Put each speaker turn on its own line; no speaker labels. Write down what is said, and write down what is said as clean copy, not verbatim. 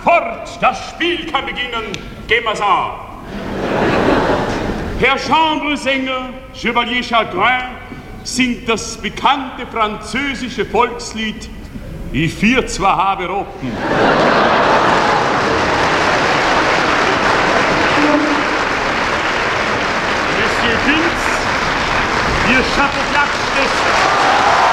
fort, das Spiel kann beginnen. Gehen wir's an. Herr Chambresänger, Chevalier Chagrin, singt das bekannte französische Volkslied Ich vier zwar habe Roten. Monsieur Vince, Ihr Chapeau-Klatsch des